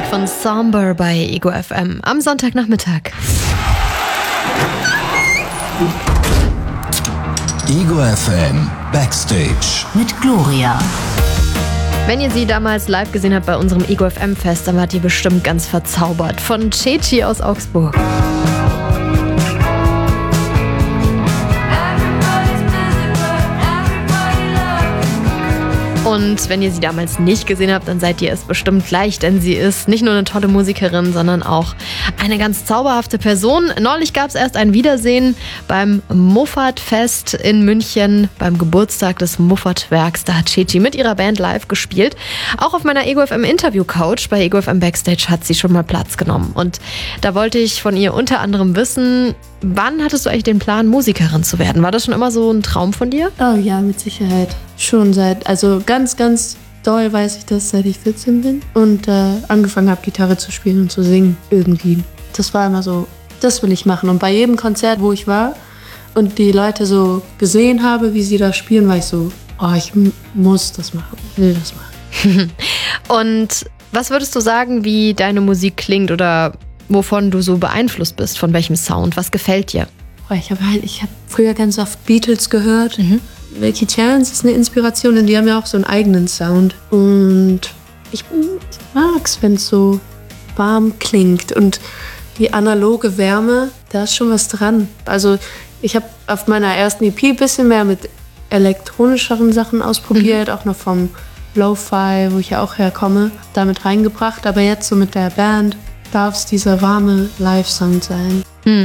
von Somber bei Ego FM am Sonntagnachmittag. Ego FM Backstage mit Gloria. Wenn ihr sie damals live gesehen habt bei unserem Ego FM Fest, dann wart ihr bestimmt ganz verzaubert. Von Ceci aus Augsburg. Und wenn ihr sie damals nicht gesehen habt, dann seid ihr es bestimmt gleich, denn sie ist nicht nur eine tolle Musikerin, sondern auch eine ganz zauberhafte Person. Neulich gab es erst ein Wiedersehen beim Muffat-Fest in München, beim Geburtstag des Muffat-Werks. Da hat Ceci mit ihrer Band live gespielt. Auch auf meiner Ego FM Interview-Couch bei Ego FM Backstage hat sie schon mal Platz genommen. Und da wollte ich von ihr unter anderem wissen, wann hattest du eigentlich den Plan, Musikerin zu werden? War das schon immer so ein Traum von dir? Oh ja, mit Sicherheit. Schon also ganz, ganz doll weiß ich das, seit ich 14 bin und angefangen habe, Gitarre zu spielen und zu singen irgendwie. Das war immer so, das will ich machen. Und bei jedem Konzert, wo ich war und die Leute so gesehen habe, wie sie da spielen, war ich so, oh, ich muss das machen, ich will das machen. Und was würdest du sagen, wie deine Musik klingt oder wovon du so beeinflusst bist, von welchem Sound? Was gefällt dir? Ich habe früher ganz oft Beatles gehört. Milky Chance ist eine Inspiration, denn die haben ja auch so einen eigenen Sound. Und ich mag's, wenn es so warm klingt. Und die analoge Wärme, da ist schon was dran. Also ich habe auf meiner ersten EP ein bisschen mehr mit elektronischeren Sachen ausprobiert, auch noch vom Lo-Fi, wo ich ja auch herkomme, damit reingebracht. Aber jetzt so mit der Band darf es dieser warme Live-Sound sein.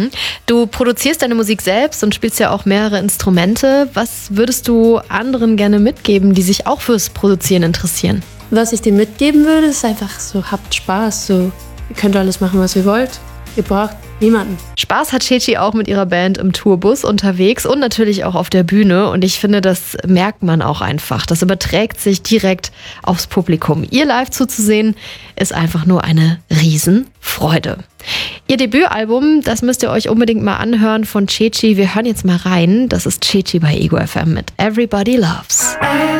Du produzierst deine Musik selbst und spielst ja auch mehrere Instrumente. Was würdest du anderen gerne mitgeben, die sich auch fürs Produzieren interessieren? Was ich dir mitgeben würde, ist einfach so, habt Spaß. So, ihr könnt alles machen, was ihr wollt. Ihr braucht niemanden. Spaß hat Ceci auch mit ihrer Band im Tourbus unterwegs und natürlich auch auf der Bühne. Und ich finde, das merkt man auch einfach. Das überträgt sich direkt aufs Publikum. Ihr live zuzusehen, ist einfach nur eine Riesenfreude. Ihr Debütalbum, das müsst ihr euch unbedingt mal anhören von Ceci. Wir hören jetzt mal rein. Das ist Ceci bei Ego FM mit Everybody Loves.